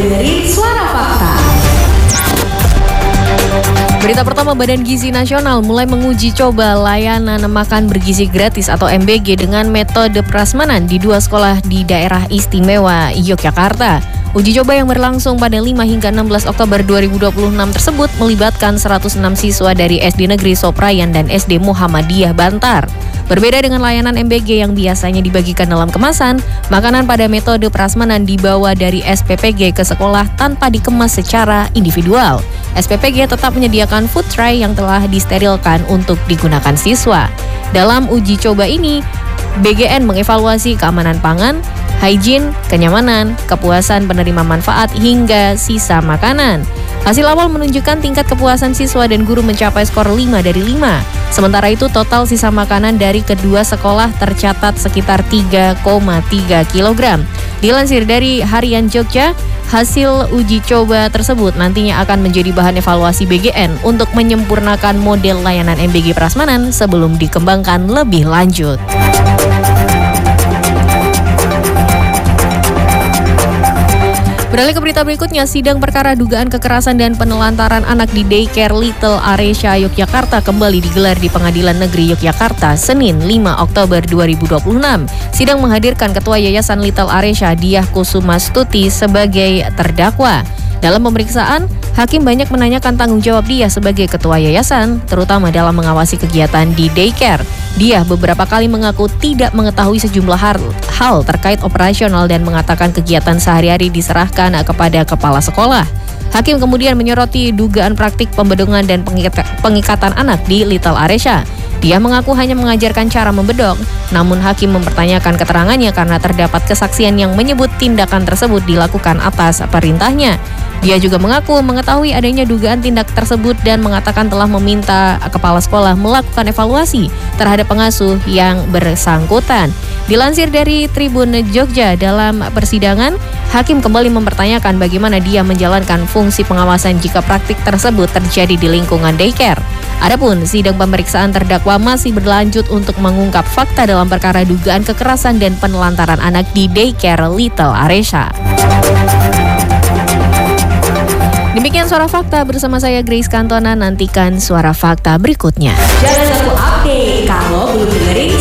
dengerin Suara Fakta. Berita pertama, Badan Gizi Nasional mulai menguji coba layanan makan bergizi gratis atau MBG dengan metode prasmanan di 2 sekolah di daerah istimewa Yogyakarta. Uji coba yang berlangsung pada 5 hingga 16 Oktober 2026 tersebut melibatkan 106 siswa dari SD Negeri Soprayan dan SD Muhammadiyah Bantar. Berbeda dengan layanan MBG yang biasanya dibagikan dalam kemasan, makanan pada metode prasmanan dibawa dari SPPG ke sekolah tanpa dikemas secara individual. SPPG tetap menyediakan food tray yang telah disterilkan untuk digunakan siswa. Dalam uji coba ini, BGN mengevaluasi keamanan pangan, hygiene, kenyamanan, kepuasan penerima manfaat, hingga sisa makanan. Hasil awal menunjukkan tingkat kepuasan siswa dan guru mencapai skor 5 dari 5. Sementara itu, total sisa makanan dari kedua sekolah tercatat sekitar 3,3 kg. Dilansir dari Harian Jogja, hasil uji coba tersebut nantinya akan menjadi bahan evaluasi BGN untuk menyempurnakan model layanan MBG prasmanan sebelum dikembangkan lebih lanjut. Beralih ke berita berikutnya, sidang perkara dugaan kekerasan dan penelantaran anak di daycare Little Aresya Yogyakarta kembali digelar di Pengadilan Negeri Yogyakarta Senin 5 Oktober 2026. Sidang menghadirkan Ketua Yayasan Little Aresya Diah Kusumastuti sebagai terdakwa. Dalam pemeriksaan, hakim banyak menanyakan tanggung jawab Diah sebagai ketua yayasan, terutama dalam mengawasi kegiatan di daycare. Diah beberapa kali mengaku tidak mengetahui sejumlah hal terkait operasional dan mengatakan kegiatan sehari-hari diserahkan kepada kepala sekolah. Hakim kemudian menyoroti dugaan praktik pembedongan dan pengikatan anak di Little Aresya. Dia mengaku hanya mengajarkan cara membedong, namun hakim mempertanyakan keterangannya karena terdapat kesaksian yang menyebut tindakan tersebut dilakukan atas perintahnya. Dia juga mengaku mengetahui adanya dugaan tindak tersebut dan mengatakan telah meminta kepala sekolah melakukan evaluasi terhadap pengasuh yang bersangkutan. Dilansir dari Tribun Jogja, dalam persidangan, hakim kembali mempertanyakan bagaimana dia menjalankan fungsi pengawasan jika praktik tersebut terjadi di lingkungan daycare. Adapun sidang pemeriksaan terdakwa masih berlanjut untuk mengungkap fakta dalam perkara dugaan kekerasan dan penelantaran anak di daycare Little Aresya. Demikian Suara Fakta bersama saya Grace Cantona. Nantikan Suara Fakta berikutnya. Jangan lupa update kalau belum dengerin